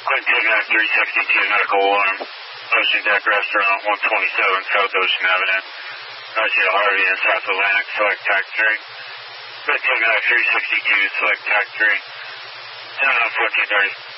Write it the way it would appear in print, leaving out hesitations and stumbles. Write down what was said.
Quick Takeoff 362 Medical 1, Ocean Deck Restaurant 127 South Ocean Avenue. Garcia Harvey in South Atlantic, select TAC 3. Quick Takeoff 362, select TAC 3. 10 on 1430.